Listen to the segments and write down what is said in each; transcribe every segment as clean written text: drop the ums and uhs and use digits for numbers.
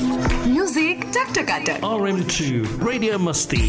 Music टक RM2 Radio Musti.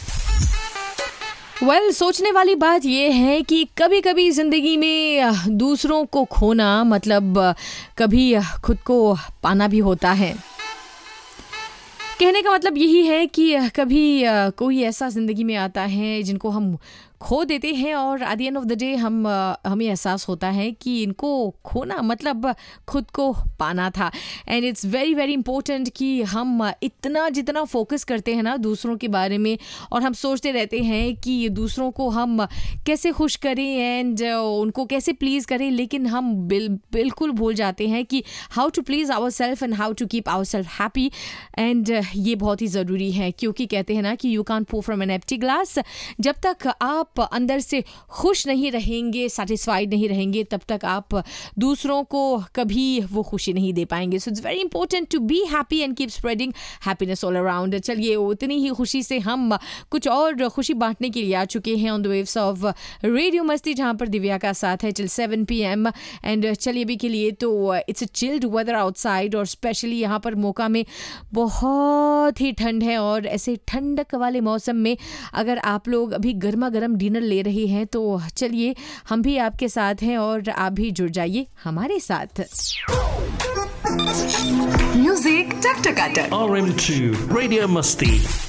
सोचने वाली बात यह है कि कभी कभी ज़िंदगी में दूसरों को खोना मतलब कभी खुद को पाना भी होता है। कहने का मतलब यही है कि कभी कोई ऐसा ज़िंदगी में आता है जिनको हम खो देते हैं और at the end of the day हमें एहसास होता है कि इनको खोना मतलब खुद को पाना था। And it's very very important कि हम जितना फोकस करते हैं ना दूसरों के बारे में और हम सोचते रहते हैं कि दूसरों को हम कैसे खुश करें एंड उनको कैसे प्लीज़ करें, लेकिन हम बिल्कुल भूल जाते हैं कि how to please our self and how to keep our self happy. And ये बहुत ही ज़रूरी है क्योंकि कहते हैं ना कि you can't pour from an empty glass. जब तक आप अंदर से खुश नहीं रहेंगे, सेटिस्फाइड नहीं रहेंगे, तब तक आप दूसरों को कभी वो खुशी नहीं दे पाएंगे। So it's very important to be happy and keep spreading happiness all around. चलिए उतनी ही खुशी से हम कुछ और खुशी बांटने के लिए आ चुके हैं on the waves of radio मस्ती, जहाँ पर दिव्या का साथ है till 7 PM। एंड चलिए अभी के लिए तो it's a chilled weather outside और स्पेशली यहाँ पर मौका में बहुत ही ठंड है और ऐसे ठंडक वाले मौसम में अगर आप लोग अभी गर्मा गर्म डिनर ले रहे हैं तो चलिए हम भी आपके साथ हैं और आप भी जुड़ जाइए हमारे साथ। म्यूजिक टक RM2 Radio Musti.